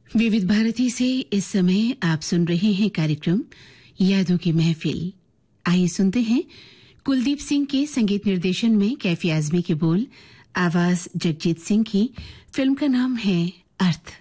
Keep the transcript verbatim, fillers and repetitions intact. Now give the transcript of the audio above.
विविध भारती से इस समय आप सुन रहे हैं कार्यक्रम यादों की महफिल। आइए सुनते हैं कुलदीप सिंह के संगीत निर्देशन में कैफी आजमी के बोल, आवाज जगजीत सिंह की। फिल्म का नाम है अर्थ।